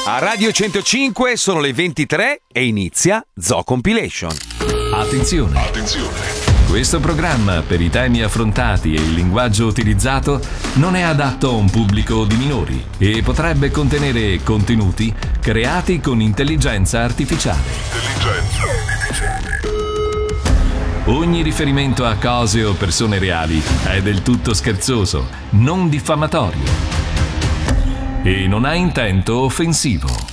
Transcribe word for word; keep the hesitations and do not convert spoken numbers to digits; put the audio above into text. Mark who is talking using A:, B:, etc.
A: A Radio centocinque sono le ventitré e inizia Zoo Compilation.
B: Attenzione! Attenzione! Questo programma, per i temi affrontati e il linguaggio utilizzato, non è adatto a un pubblico di minori e potrebbe contenere contenuti creati con intelligenza artificiale. Intelligenza artificiale. Ogni riferimento a cose o persone reali è del tutto scherzoso, non diffamatorio e non ha intento offensivo.